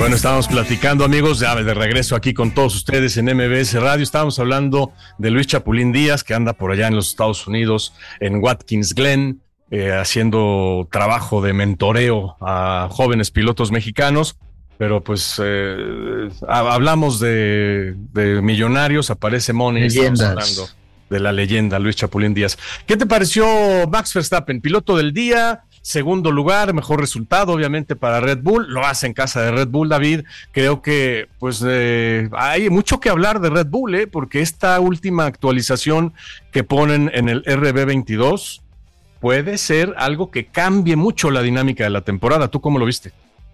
Bueno, estábamos platicando, amigos, ya de regreso aquí con todos ustedes en MBS Radio. Estábamos hablando de Luis Chapulín Díaz, que anda por allá en los Estados Unidos, en Watkins Glen, haciendo trabajo de mentoreo a jóvenes pilotos mexicanos. Pero pues hablamos de millonarios, aparece Money, estamos hablando de la leyenda Luis Chapulín Díaz. ¿Qué te pareció Max Verstappen, piloto del día? Segundo lugar, mejor resultado obviamente para Red Bull, lo hace en casa de Red Bull, David. Creo que pues hay mucho que hablar de Red Bull, porque esta última actualización que ponen en el RB22 puede ser algo que cambie mucho la dinámica de la temporada. ¿Tú cómo lo viste?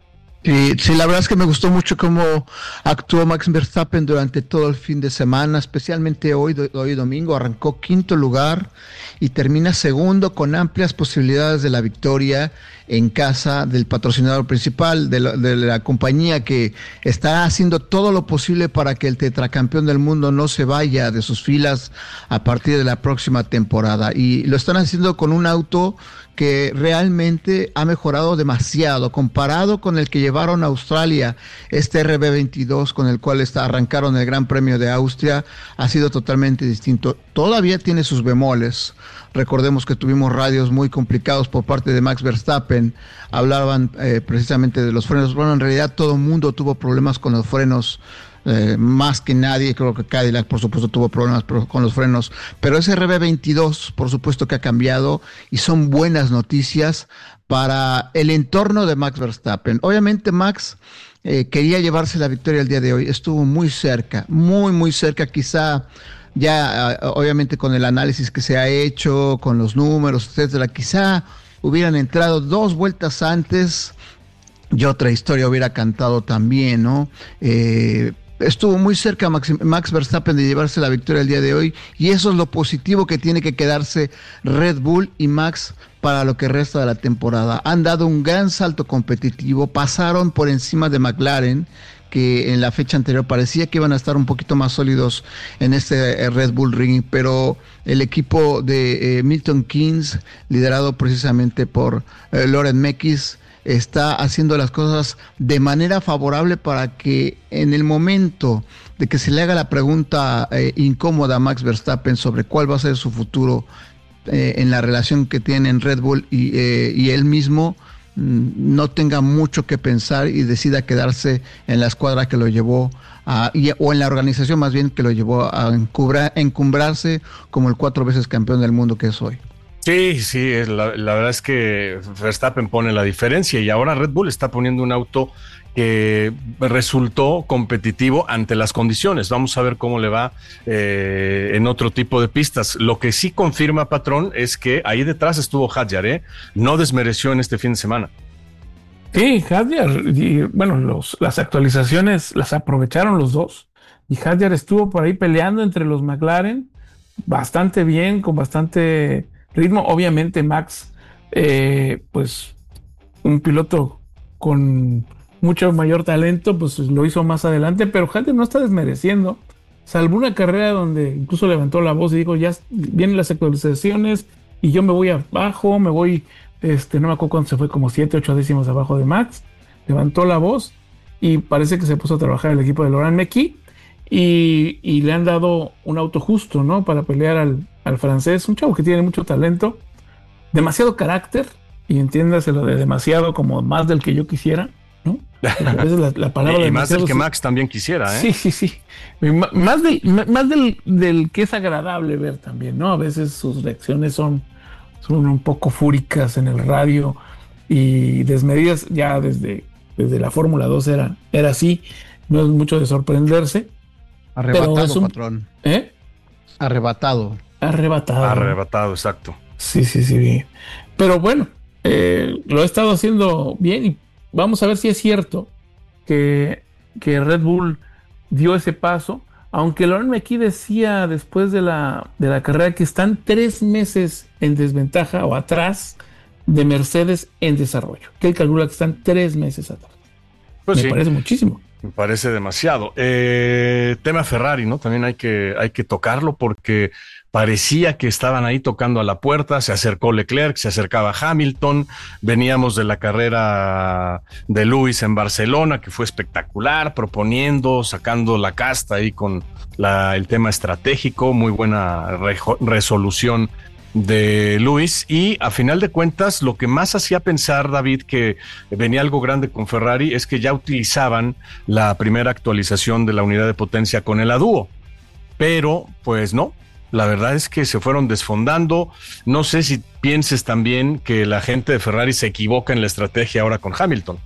Sí, la verdad es que me gustó mucho cómo actuó Max Verstappen durante todo el fin de semana, especialmente hoy domingo. Arrancó quinto lugar y termina segundo con amplias posibilidades de la victoria en casa del patrocinador principal de la compañía, que está haciendo todo lo posible para que el tetracampeón del mundo no se vaya de sus filas a partir de la próxima temporada. Y lo están haciendo con un auto que realmente ha mejorado demasiado comparado con el que llevaron a Australia. Este RB22 con el cual arrancaron el Gran Premio de Austria ha sido totalmente distinto. Todavía tiene sus bemoles. Recordemos que tuvimos radios muy complicados por parte de Max Verstappen. Hablaban precisamente de los frenos. Bueno, en realidad todo el mundo tuvo problemas con los frenos. Más que nadie, creo que Cadillac por supuesto tuvo problemas con los frenos, pero ese RB22 por supuesto que ha cambiado y son buenas noticias para el entorno de Max Verstappen. Obviamente Max quería llevarse la victoria el día de hoy, estuvo muy cerca, muy cerca, quizá ya obviamente con el análisis que se ha hecho, con los números, etcétera, quizá hubieran entrado 2 vueltas antes y otra historia hubiera cantado también, ¿no? Estuvo muy cerca Max Verstappen de llevarse la victoria el día de hoy, y eso es lo positivo que tiene que quedarse Red Bull y Max para lo que resta de la temporada. Han dado un gran salto competitivo, pasaron por encima de McLaren, que en la fecha anterior parecía que iban a estar un poquito más sólidos en este Red Bull Ring, pero el equipo de Milton Keynes, liderado precisamente por Laurent Mekies, está haciendo las cosas de manera favorable para que en el momento de que se le haga la pregunta incómoda a Max Verstappen sobre cuál va a ser su futuro en la relación que tienen Red Bull y él mismo, no tenga mucho que pensar y decida quedarse en la escuadra que lo llevó o en la organización más bien que lo llevó a encumbrarse como el 4 veces campeón del mundo que es hoy. Sí, la verdad es que Verstappen pone la diferencia y ahora Red Bull está poniendo un auto que resultó competitivo ante las condiciones. Vamos a ver cómo le va en otro tipo de pistas. Lo que sí confirma, patrón, es que ahí detrás estuvo Hadjar, no desmereció en este fin de semana. Sí, Hadjar, y bueno, las actualizaciones las aprovecharon los dos, y Hadjar estuvo por ahí peleando entre los McLaren bastante bien, con bastante ritmo. Obviamente Max, pues un piloto con mucho mayor talento, pues lo hizo más adelante, pero Hadjar no está desmereciendo, salvo una carrera donde incluso levantó la voz y dijo, ya vienen las actualizaciones y yo me voy abajo, no me acuerdo cuánto se fue, como 7-8 décimos abajo de Max, levantó la voz y parece que se puso a trabajar el equipo de Laurent Mekies y le han dado un auto justo, ¿no? Para pelear al francés, un chavo que tiene mucho talento, demasiado carácter, y entiéndaselo de demasiado como más del que yo quisiera, ¿no? A veces la palabra y más del que Max también quisiera, ¿eh? Sí. Más del que es agradable ver también, ¿no? A veces sus reacciones son un poco fúricas en el radio y desmedidas. Ya desde la Fórmula 2 era así, no es mucho de sorprenderse. Arrebatado, patrón. Arrebatado, exacto. Sí. Pero bueno, lo ha estado haciendo bien y vamos a ver si es cierto que Red Bull dio ese paso, aunque Laurent Mekies decía después de la carrera que están 3 meses en desventaja o atrás de Mercedes en desarrollo, que él calcula que están 3 meses atrás. Pues me parece muchísimo. Me parece demasiado. Tema Ferrari, ¿no? También hay que tocarlo porque parecía que estaban ahí tocando a la puerta, se acercó Leclerc, se acercaba Hamilton, veníamos de la carrera de Lewis en Barcelona, que fue espectacular, proponiendo, sacando la casta ahí con el tema estratégico, muy buena resolución de Lewis, y a final de cuentas lo que más hacía pensar, David, que venía algo grande con Ferrari es que ya utilizaban la primera actualización de la unidad de potencia con el A-Duo, pero pues no, la verdad es que se fueron desfondando. No sé si pienses también que la gente de Ferrari se equivoca en la estrategia ahora con Hamilton.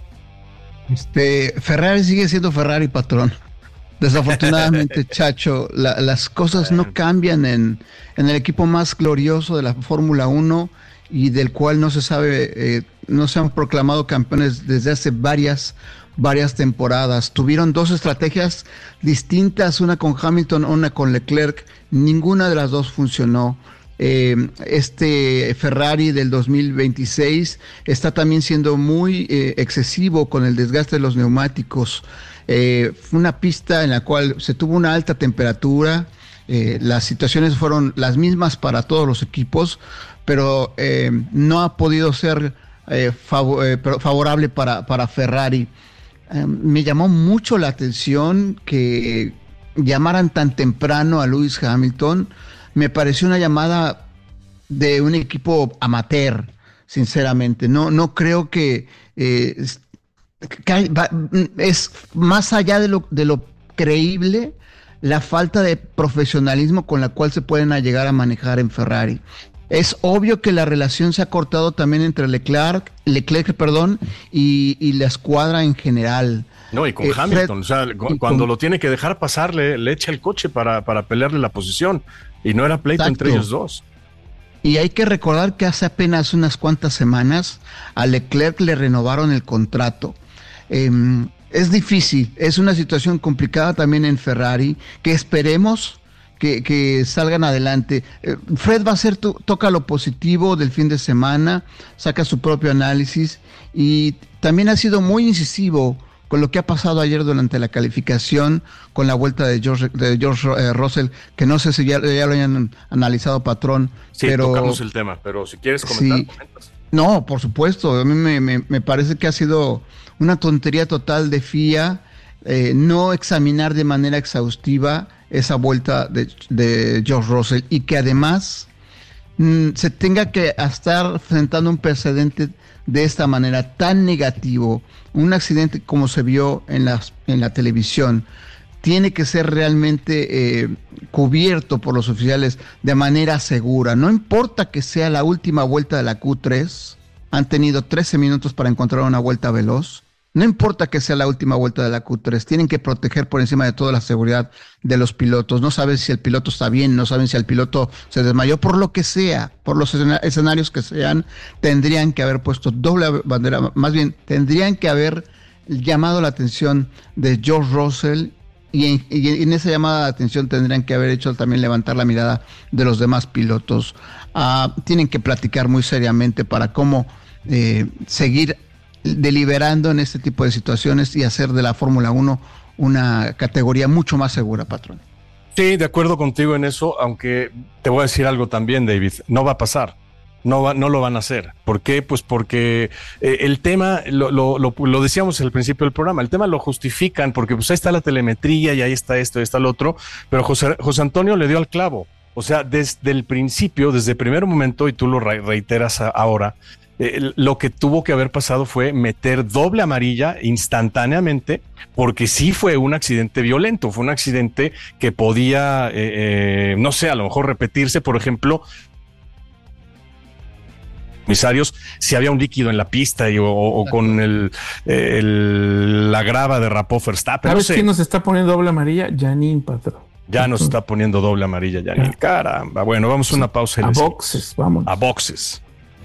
Ferrari sigue siendo Ferrari, patrón. Desafortunadamente, Chacho, las cosas no cambian en el equipo más glorioso de la Fórmula 1 y del cual no se sabe, no se han proclamado campeones desde hace varias temporadas. Tuvieron dos estrategias distintas, una con Hamilton, una con Leclerc. Ninguna de las dos funcionó. Ferrari del 2026 está también siendo muy excesivo con el desgaste de los neumáticos. Fue una pista en la cual se tuvo una alta temperatura, las situaciones fueron las mismas para todos los equipos, pero no ha podido ser favorable para Ferrari. Me llamó mucho la atención que llamaran tan temprano a Lewis Hamilton. Me pareció una llamada de un equipo amateur, sinceramente. No creo que es más allá de lo creíble la falta de profesionalismo con la cual se pueden llegar a manejar en Ferrari. Es obvio que la relación se ha cortado también entre Leclerc, y la escuadra en general. No, y con Hamilton, cuando lo tiene que dejar pasar, le echa el coche para pelearle la posición, y no era pleito entre ellos dos. Y hay que recordar que hace apenas unas cuantas semanas a Leclerc le renovaron el contrato. Es difícil, es una situación complicada también en Ferrari, que esperemos que salgan adelante. Fred va a toca lo positivo del fin de semana, saca su propio análisis y también ha sido muy incisivo con lo que ha pasado ayer durante la calificación con la vuelta de George Russell, que no sé si ya lo hayan analizado, patrón. Sí, pero tocamos el tema, pero si quieres comentar, sí. Comentas. No, por supuesto, a mí me parece que ha sido una tontería total de FIA no examinar de manera exhaustiva esa vuelta de George Russell y que además se tenga que estar enfrentando un precedente de esta manera tan negativo, un accidente como se vio en la televisión, tiene que ser realmente cubierto por los oficiales de manera segura. No importa que sea la última vuelta de la Q3, han tenido 13 minutos para encontrar una vuelta veloz. No importa que sea la última vuelta de la Q3, tienen que proteger por encima de todo la seguridad de los pilotos. No saben si el piloto está bien, no saben si el piloto se desmayó, por lo que sea, por los escenarios que sean, tendrían que haber puesto doble bandera, más bien tendrían que haber llamado la atención de George Russell y en esa llamada de atención tendrían que haber hecho también levantar la mirada de los demás pilotos. Tienen que platicar muy seriamente para cómo seguir deliberando en este tipo de situaciones y hacer de la Fórmula 1 una categoría mucho más segura, patrón. Sí, de acuerdo contigo en eso, aunque te voy a decir algo también, David, no va a pasar. No lo van a hacer. ¿Por qué? Pues porque el tema, lo decíamos al principio del programa, el tema lo justifican porque pues ahí está la telemetría y ahí está esto, ahí está el otro, pero José Antonio le dio al clavo. O sea, desde el principio, desde el primer momento, y tú lo reiteras ahora, lo que tuvo que haber pasado fue meter doble amarilla instantáneamente, porque sí fue un accidente violento, fue un accidente que podía, no sé, a lo mejor repetirse, por ejemplo, comisarios, si había un líquido en la pista o con la grava derrapó Verstappen. ¿Sabes quién nos está poniendo doble amarilla? Janine, patrón. Ya nos está poniendo doble amarilla, Janine. Caramba. Bueno, vamos a una pausa. A boxes, vamos. A boxes.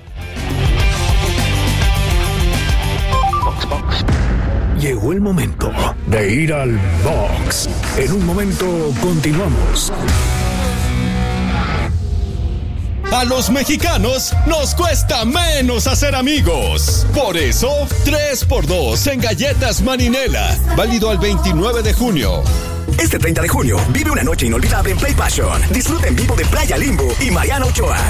Llegó el momento de ir al box. En un momento continuamos. A los mexicanos nos cuesta menos hacer amigos. Por eso, 3x2 en galletas Marinela. Válido al 29 de junio. Este 30 de junio, vive una noche inolvidable en Play Passion. Disfruta en vivo de Playa Limbo y Mariano Ochoa.